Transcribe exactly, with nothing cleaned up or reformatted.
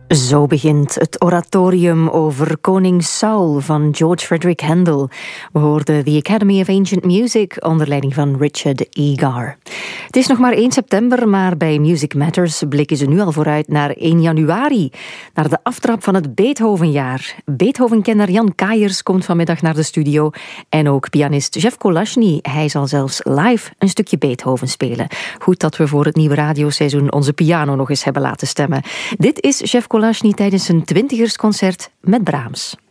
Zo begint het oratorium over koning Saul van George Frederick Handel. We hoorden The Academy of Ancient Music onder leiding van Richard Egar. Het is nog maar één september, maar bij Music Matters blikken ze nu al vooruit naar één januari. Naar de aftrap van het Beethovenjaar. Beethovenkenner Jan Kaiers komt vanmiddag naar de studio. En ook pianist Jeff Kolashny. Hij zal zelfs live een stukje Beethoven spelen. Goed dat we voor het nieuwe radioseizoen onze piano nog eens hebben laten stemmen. Dit is Jeff Kolashny tijdens een twintigersconcert met Brahms.